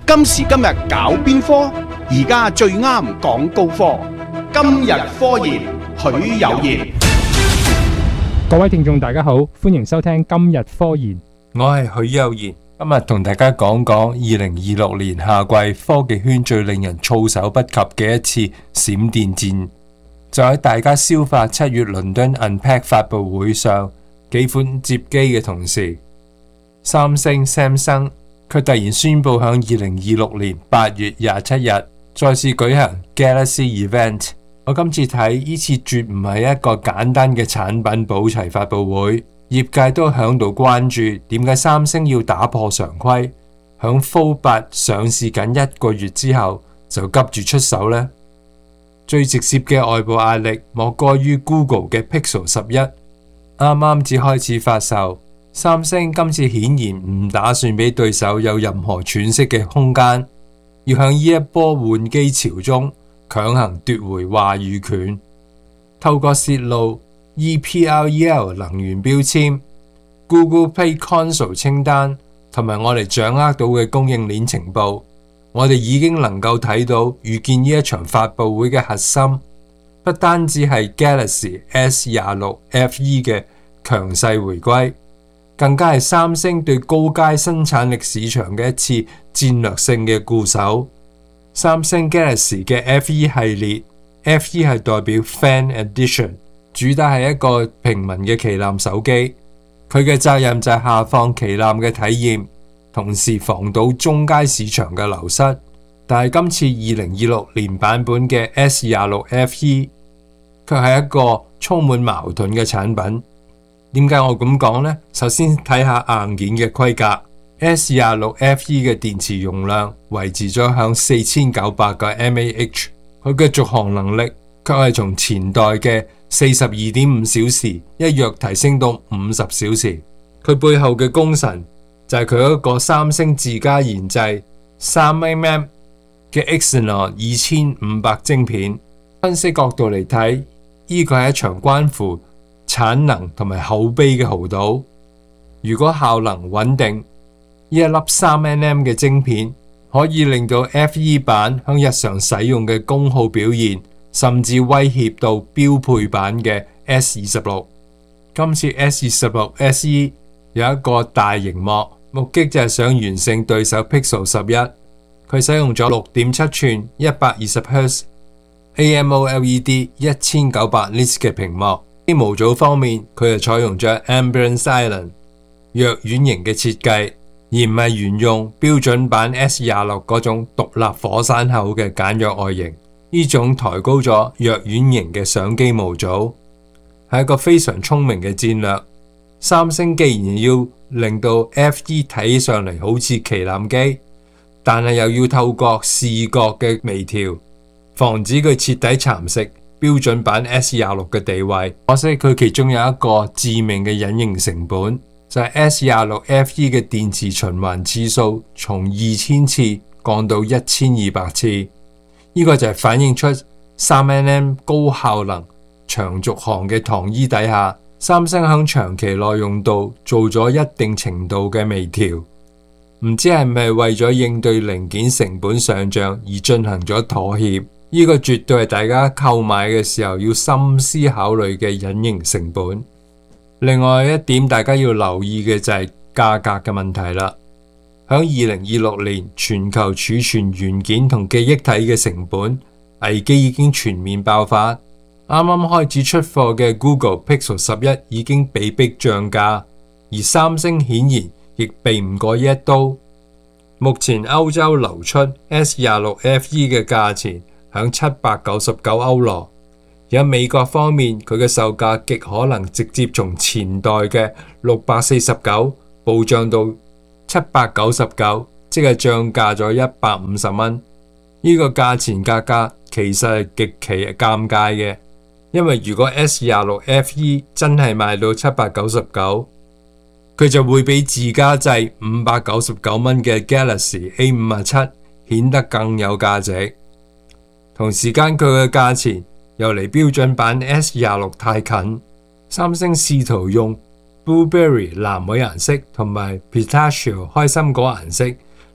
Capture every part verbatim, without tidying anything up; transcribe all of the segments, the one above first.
今時今日搞邊科？而家最啱講高科。今日科研，許有業。 各位聽眾大家好，歡迎收聽今日科研。 我係許有業，今日同大家講講二零二六年夏季科技圈最令人措手不及嘅一次閃電戰。就喺大家消化七月倫敦 Unpacked 發佈會上幾款摺機嘅同時，三星 Samsung 佢突然宣布響二零二六年八月廿七日再次舉行 Galaxy Event。我今次睇呢次絕唔係一個簡單嘅產品補齊發佈會，業界都響度關注點解三星要打破常規，響 Fold 八上市緊一個月之後就急住出手呢？最直接嘅外部壓力莫過於 Google 嘅 Pixel 十一，啱啱至開始發售，三星今次顯然唔打算俾對手有任何喘息嘅空間，要響呢一波換機潮中強行奪回話語權，透過泄露 E P R E L 能源標籤、Google Play Console 清單同埋我哋掌握到嘅供應鏈情報，我哋已經能夠睇到預見呢一場發佈會嘅核心，不單止係 Galaxy S 廿六 F E 嘅強勢回歸，更加係三星對高階生產力市場嘅一次戰略性嘅固守。三星 Galaxy 嘅 F E 系列 ，F E 係代表 Fan Edition， 主打係一個平民嘅旗艦手機，佢嘅責任就係下放旗艦嘅體驗，同時防堵中階市場嘅流失。但係今次二零二六年版本嘅 S 廿六 F E 卻係一個充滿矛盾嘅產品。點解我咁講呢？首先睇下硬件嘅規格。S 廿六 F E 嘅電池容量維持咗響四千九百個 mAh， 佢嘅續航能力卻係從前代嘅四十二點五小時一躍提升到五十小時。佢背後嘅功臣就係佢一個三星自家研製三 nm 嘅 Exynos 二千五百晶片。分析角度嚟睇，呢個係一場關乎產能同埋口碑嘅豪賭。如果效能穩定，呢一粒三 nm 嘅晶片可以令到 F E 版向日常使用嘅功耗表現，甚至威脅到標配版嘅 S 二十六。今次 S 二十六 S E 有一個大螢幕，目的就係想完勝對手 Pixel 十一。佢使用咗六點七寸一百二十赫茲 A M O L E D 一千九百 nits 嘅屏幕。喺模組方面，佢係採用咗 Ambience Island 藥丸型嘅設計，而唔係沿用標準版 S 廿六嗰種獨立火山口嘅簡約外形。呢種抬高咗藥丸型嘅相機模組，係一個非常聰明嘅戰略。三星既然要令到 F E 睇起上嚟好似旗艦機，但係又要透過視覺嘅微調，防止佢徹底蠶食標準版 S 廿六嘅地位。可惜佢其中有一個致命嘅隱形成本，就係 S 廿六 F E 嘅電池循環次數從二千次降到一千二百次，呢、這個就係反映出三 nm 高效能長續航嘅糖衣底下，三星響長期耐用度做咗一定程度嘅微調，唔知係咪為咗應對零件成本上漲而進行咗妥協？呢、這個絕對係大家購買嘅時候要深思考慮嘅隱形成本。另外一點大家要留意嘅就係價格嘅問題啦。響二零二六年，全球儲存元件同記憶體嘅成本危機已經全面爆發。啱啱開始出貨嘅 Google Pixel 十一已經被逼漲價，而三星顯然亦避唔過呢一刀。目前歐洲流出 S 廿六 F E 嘅價錢響七百九十九歐羅。有美國方面，佢嘅售價極可能直接從前代嘅六百四十九暴漲到七百九十九，即係漲價咗一百五十蚊。呢個價錢價格其實係極其尷尬嘅，因為如果 S 廿六 F E 真係賣到七百九十九，佢就會比自家製五百九十九蚊嘅 Galaxy A 五十七顯得更有價值。同時間佢嘅價錢又離標準版 S 廿六太近，三星試圖用 Blueberry 藍莓顏色同埋 Pistachio 開心果顏色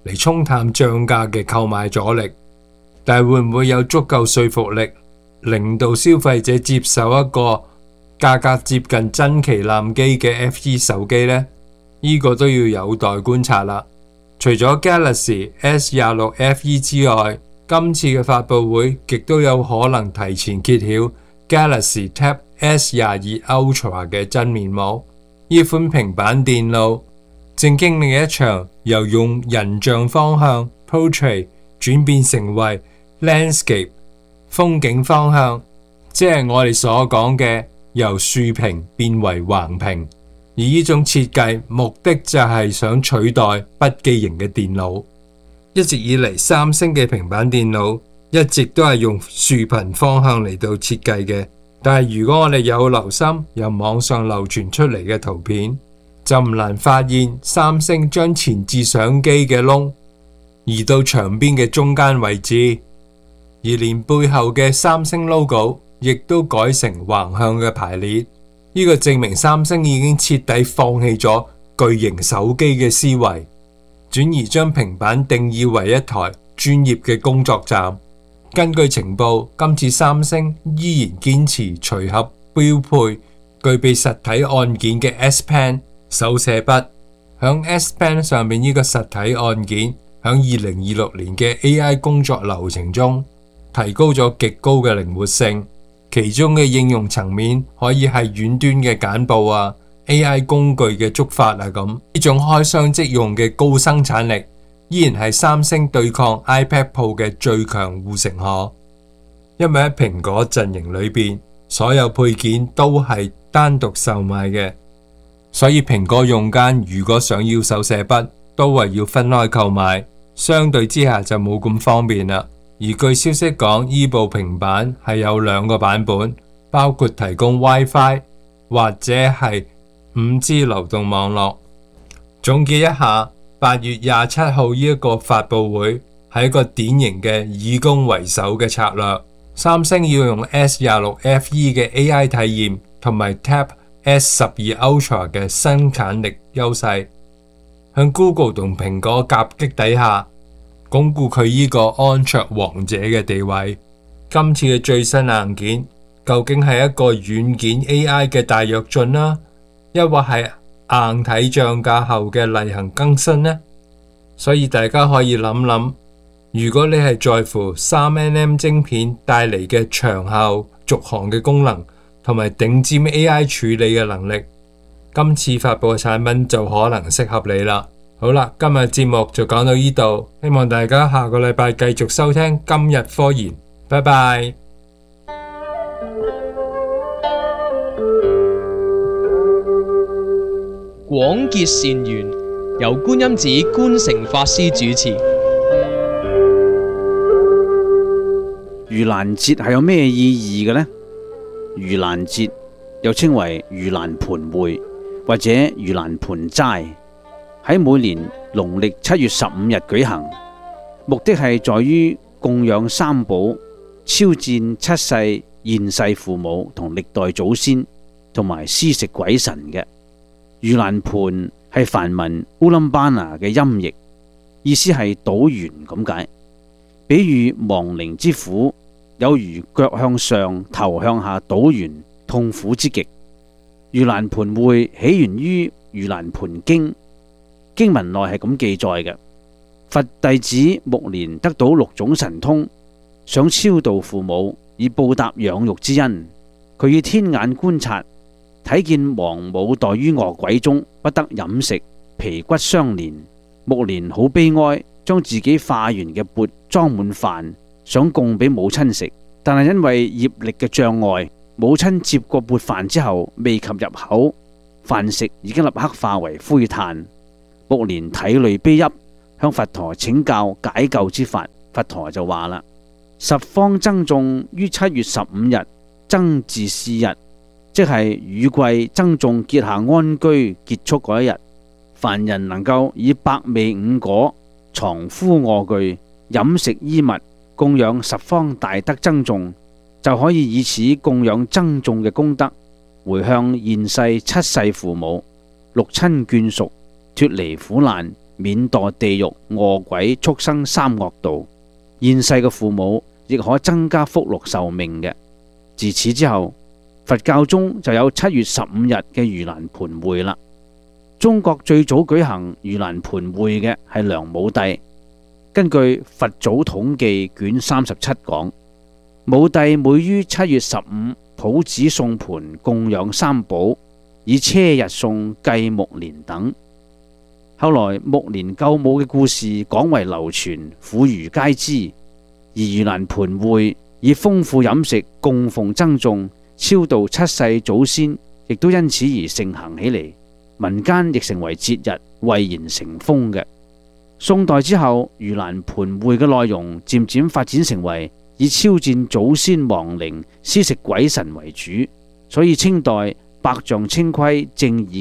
嚟沖淡漲價嘅購買阻力，但係會唔會有足夠說服力，令到消費者接受一個價格接近真旗艦機嘅 F E 手機呢？呢個都要有待觀察啦。除咗 Galaxy S 廿六 F E 之外，今次嘅發佈會亦都有可能提前揭曉 Galaxy Tab S 廿二 Ultra 嘅真面目。呢款平板電腦正經歷一場由用人像方向 Portrait 轉變成為 Landscape 風景方向，即係我哋所講嘅由豎屏變為橫屏。而呢種設計目的就係想取代筆記型嘅電腦。一直以嚟，三星嘅平板電腦一直都係用豎屏方向嚟到設計嘅。但係如果我哋有留心由網上流傳出嚟嘅圖片，就唔難發現三星將前置相機嘅窿移到牆邊嘅中間位置，而連背後嘅三星 logo 亦都改成橫向嘅排列。呢個證明三星已經徹底放棄咗巨型手機嘅思維，轉而將平板定義為一台專業嘅工作站。根據情報，今次三星依然堅持隨盒標配具備實體按鍵嘅 S Pen 手寫筆。響 S Pen 上面呢個實體按鍵，響二零二六年嘅 A I 工作流程中提高咗極高嘅靈活性。其中嘅應用層面可以係遠端嘅簡報啊、A I 工具嘅觸發啊咁。呢種開箱即用嘅高生產力，依然係三星對抗 iPad Pro 嘅最強護城河。因為喺蘋果陣營裏邊，所有配件都係單獨售賣嘅，所以蘋果用家如果想要手寫筆，都係要分開購買，相對之下就冇咁方便啦。而據消息講，呢部平板係有兩個版本，包括提供 WiFi 或者係五 G 流動網絡。總結一下，八月廿七號呢一個發佈會係一個典型嘅以攻為守嘅策略。三星要用 S 廿六 F E 嘅 A I 體驗同埋 Tab S 十二 Ultra 嘅生產力優勢，向 Google 同蘋果夾擊底下，鞏固佢呢個安卓王者嘅地位。今次嘅最新硬件究竟係一個軟件 A I 嘅大躍進啦，抑或係硬體漲價後嘅例行更新呢？所以大家可以諗諗，如果你係在乎三 N M 晶片帶嚟嘅長效續航嘅功能同埋頂尖 A I 處理嘅能力，今次發佈嘅產品就可能適合你啦。好啦，今日節目就講到呢度，希望大家下個禮拜繼續收聽今日科研，拜拜。 廣結善緣，由觀音寺觀誠法師主持。 盂蘭節係有咩意義嘅呢？盂蘭節又稱為盂蘭盆會或者盂蘭盆齋，喺每年農曆七月十五日舉行，目的係在於供養三寶、超薦七世現世父母同歷代祖先，同埋施食鬼神嘅。盂蘭盆係梵文烏林巴拿嘅音譯，意思係倒懸咁解，比喻亡靈之苦，有如腳向上、頭向下倒懸，痛苦之極。盂蘭盆會起源於盂蘭盆經，經文內係咁記載嘅：佛弟子目連得到六種神通，想超度父母以報答養育之恩，佢以天眼觀察，睇見亡母待於餓鬼中，不得飲食，皮骨相連，目連好悲哀，將自己化完嘅缽裝滿飯，想供俾母親食，但係因為業力嘅障礙，母親接過缽飯之後未及入口，飯食已經立刻化為灰炭。目連體淚悲泣，向佛陀請教解救之法。佛陀就話啦：十方僧眾於七月十五日僧自是日，即係雨季僧眾結下安居結束嗰一日，凡人能夠以百味五果、藏敷臥具、飲食衣物供養十方大德僧眾，就可以以此供養僧眾嘅功德，回向現世七世父母、六親眷屬，脫離苦難， 免墮地獄、餓鬼、畜生三惡道。現世嘅父母亦可增加福祿壽命嘅。自此之後，佛教中就有七月十五日嘅盂蘭盆會啦。中國最早舉行盂蘭盆會嘅係梁武帝。根據《佛祖統記》卷三十七講，武帝每於七月十五普旨送盆供養三寶，以車日送、祭目連等。後來目連救母嘅故事廣為流傳，婦孺皆知。而盂蘭盆會以豐富飲食供奉僧眾，超度七世祖先，亦都因此而盛行起嚟。民間亦成為節日，蔚然成風嘅。宋代之後，盂蘭盆會嘅內容漸漸發展成為以超薦祖先亡靈、施食鬼神為主，所以清代百丈清規正義